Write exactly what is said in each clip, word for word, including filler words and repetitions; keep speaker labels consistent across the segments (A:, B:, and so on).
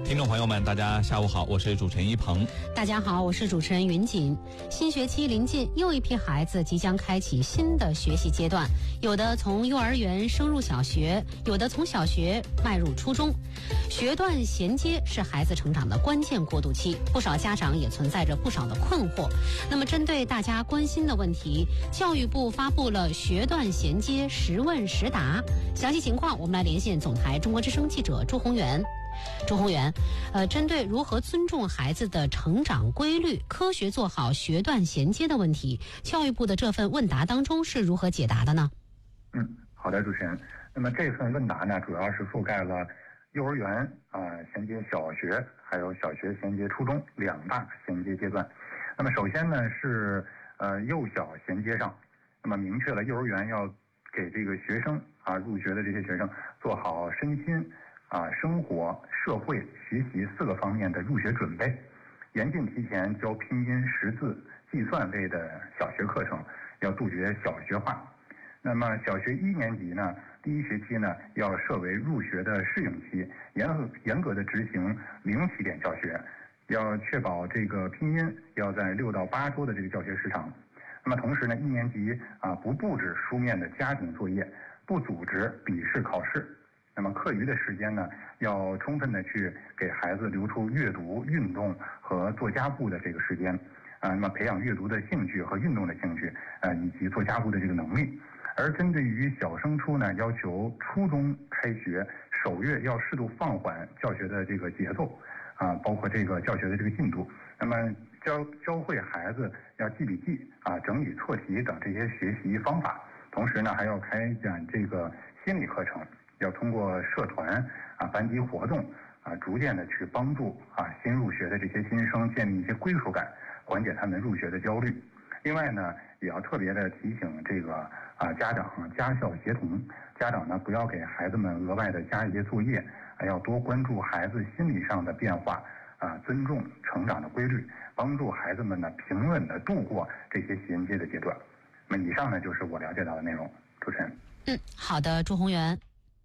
A: 听众朋友们，大家下午好，我是主持人一鹏。
B: 大家好，我是主持人云锦。新学期临近，又一批孩子即将开启新的学习阶段，有的从幼儿园升入小学，有的从小学迈入初中。学段衔接是孩子成长的关键过渡期，不少家长也存在着不少的困惑。那么针对大家关心的问题，教育部发布了学段衔接实问实答。详细情况我们来连线总台中国之声记者朱宏元。朱宏元，呃，针对如何尊重孩子的成长规律，科学做好学段衔接的问题，教育部的这份问答当中是如何解答的呢？
C: 嗯，好的，主持人。那么这份问答呢，主要是覆盖了幼儿园啊、呃、衔接小学，还有小学衔接初中两大衔接阶段。那么首先呢是呃幼小衔接上，那么明确了幼儿园要给这个学生啊入学的这些学生做好身心啊、生活、社会、学习四个方面的入学准备，严禁提前教拼音、识字、计算类的小学课程，要杜绝小学化。那么小学一年级呢，第一学期呢要设为入学的适应期，严格严格的执行零起点教学，要确保这个拼音要在六到八周的这个教学时长。那么同时呢，一年级啊不布置书面的家庭作业，不组织笔试考试。那么课余的时间呢，要充分的去给孩子留出阅读、运动和做家务的这个时间，啊，那么培养阅读的兴趣和运动的兴趣，呃，以及做家务的这个能力。而针对于小升初呢，要求初中开学首月要适度放缓教学的这个节奏，啊，包括这个教学的这个进度。那么教教会孩子要记笔记啊、整理错题等这些学习方法，同时呢，还要开展这个心理课程。要通过社团啊、班级活动啊，逐渐的去帮助啊新入学的这些新生建立一些归属感，缓解他们入学的焦虑。另外呢，也要特别的提醒这个啊家长家校协同，家长呢不要给孩子们额外的加一些作业，还要多关注孩子心理上的变化啊，尊重成长的规律，帮助孩子们呢平稳的度过这些衔接的阶段。那么以上呢就是我了解到的内容，主持人。
B: 嗯，好的，朱宏元。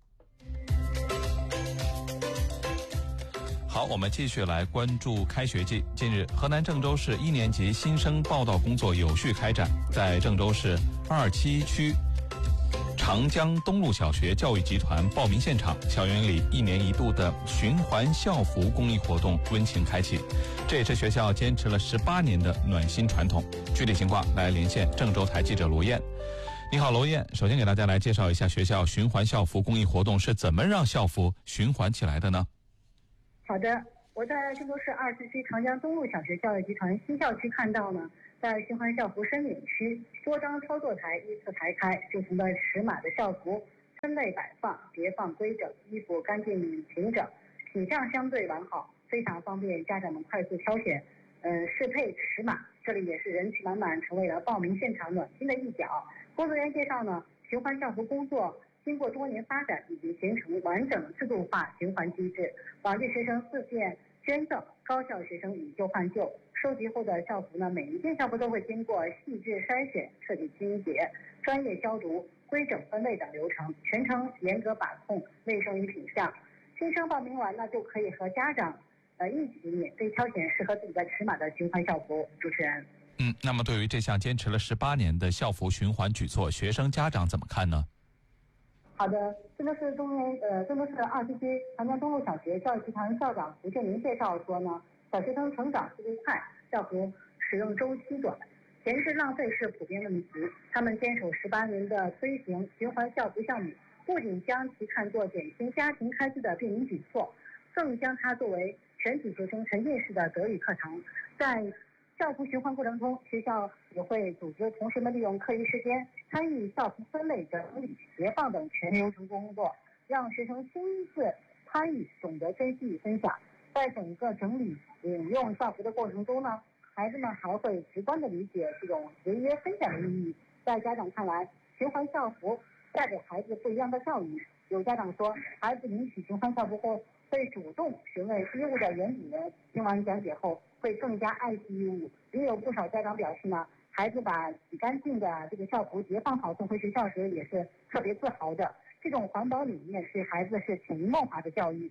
A: 好，我们继续来关注开学季。近日，河南郑州市一年级新生报到工作有序开展，在郑州市二七区长江东路小学教育集团报名现场，校园里一年一度的循环校服公益活动温情开启，这也是学校坚持了十八年的暖心传统。具体情况来连线郑州台记者罗燕。你好，罗燕，首先给大家来介绍一下学校循环校服公益活动是怎么让校服循环起来的呢？
D: 好的，我在郑州市二七区长江东路小学教育集团新校区看到呢，在循环校服申领区，多张操作台依次排开，不同的尺码的校服分类摆放，叠放规整，衣服干净平整，品相相对完好，非常方便家长们快速挑选，呃，适配尺码。这里也是人气满满，成为了报名现场暖心的一角。工作人员介绍呢，循环校服工作经过多年发展，已经形成完整制度化循环机制。往届学生自荐捐赠，高校学生以旧换旧。收集后的校服呢，每一件校服都会经过细致筛选、彻底清洁、专业消毒、规整分类等流程，全程严格把控卫生与品相。新生报名完呢，就可以和家长呃一起免费挑选适合自己的尺码的循环校服。主持人。
A: 嗯，那么对于这项坚持了十八年的校服循环举措，学生家长怎么看呢？
D: 好的，郑州市中原呃郑州市二七区长江东路小学教育集团校长胡建林介绍说呢，小学生成长速度快，校服使用周期短，闲置浪费是普遍问题。他们坚守十八年的推行循环校服项目，不仅将其看作减轻家庭开支的便民举措，更将它作为全体学生沉浸式的德育课堂。在校服循环过程中，学校也会组织同学们利用课余时间参与校服分类、整理、叠放等全流程工作，让学生亲自参与，懂得珍惜与分享。在整个整理引用校服的过程中呢，孩子们还会直观地理解这种节约分享的意义。在家长看来，循环校服带给孩子不一样的教育。有家长说，孩子领取循环校服后会主动询问衣物的原理呢，听完讲解后会更加爱惜衣物。也有不少家长表示呢，孩子把洗干净的这个校服叠放好送回学校时，也是特别自豪的。这种环保理念对孩子是潜移默化的教育，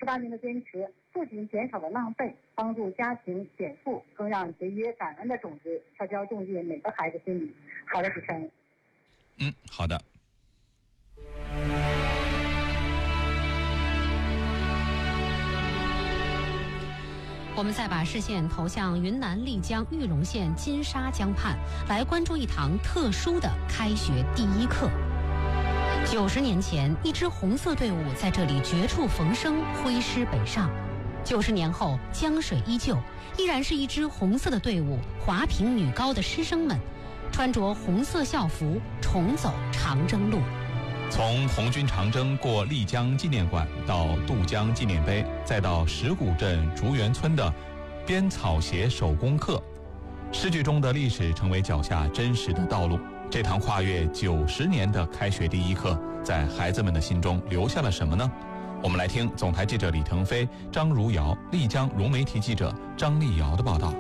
D: 十八年的坚持，不仅减少了浪费，帮助家庭减负，更让节约感恩的种子悄悄种进每个孩子心里。好的，主持人。
A: 嗯，好的。
B: 我们再把视线投向云南丽江玉龙县金沙江畔，来关注一堂特殊的开学第一课。九十年前，一支红色队伍在这里绝处逢生，挥师北上。九十年后，江水依旧，依然是一支红色的队伍。华坪女高的师生们，穿着红色校服，重走长征路。
A: 从红军长征过丽江纪念馆到渡江纪念碑，再到石鼓镇竹园村的编草鞋手工课，诗句中的历史成为脚下真实的道路。这堂跨越九十年的开学第一课，在孩子们的心中留下了什么呢？我们来听总台记者李腾飞、张如瑶、丽江融媒体记者张丽瑶的报道。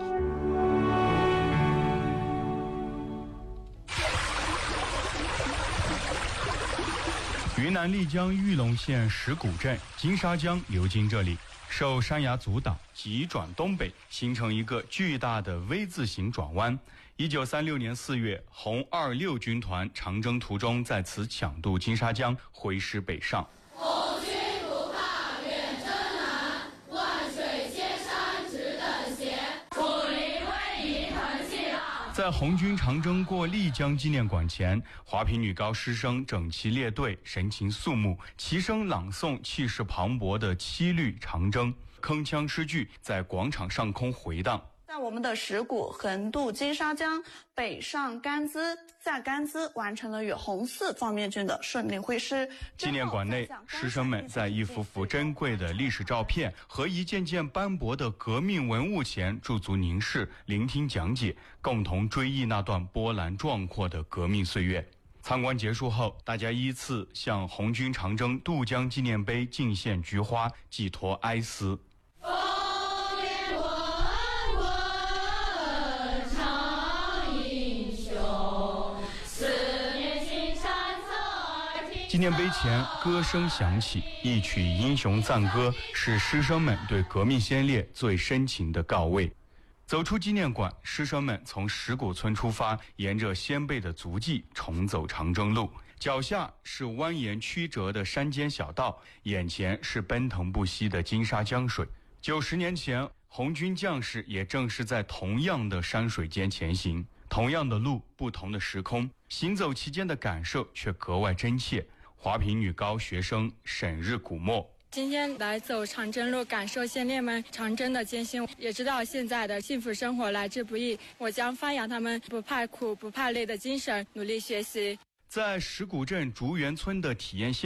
E: 云南丽江玉龙县石鼓镇金沙江流经这里，受山崖阻挡，急转东北，形成一个巨大的 V 字形转弯。一九三六年四月，红二六军团长征途中在此抢渡金沙江，挥师北上。
F: 红军不怕远征难，万水千山只等闲，楚林威仪腾气浪。
E: 在红军长征过丽江纪念馆前，华坪女高师生整齐列队，神情肃穆，齐声朗诵气势磅礴的七律长征，铿锵诗句在广场上空回荡。
G: 在我们的石鼓横渡金沙江，北上甘孜，在甘孜完成了与红四方面军的顺利会师。
E: 纪念馆内，师生们在一幅幅珍贵的历史照片和一件件斑驳的革命文物前驻足凝视，聆听讲解，共同追忆那段波澜壮阔的革命岁月。参观结束后，大家依次向红军长征渡江纪念碑敬献菊花，寄托哀思。纪念碑前，歌声响起，一曲英雄赞歌，是师生们对革命先烈最深情的告慰。走出纪念馆，师生们从石鼓村出发，沿着先辈的足迹重走长征路。脚下是蜿蜒曲折的山间小道，眼前是奔腾不息的金沙江水。九十年前，红军将士也正是在同样的山水间前行，同样的路，不同的时空，行走其间的感受却格外真切。华坪女高学生沈日古墨，
H: 今天来走长征路，感受先烈们长征的艰辛，也知道现在的幸福生活来之不易。我将发扬他们不怕苦、不怕累的精神，努力学习。
E: 在石鼓镇竹园村的体验现